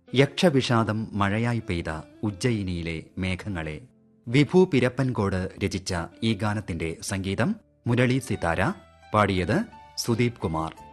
യക്ഷവിഷാദം മഴയായി പെയ്ത ഉജ്ജയിനിയിലെ മേഘങ്ങളെ. വിഭു പിരപ്പൻകോട് രചിച്ച ഈ ഗാനത്തിന്റെ സംഗീതം മുരളി സിതാര, പാടിയത് സുദീപ് കുമാർ.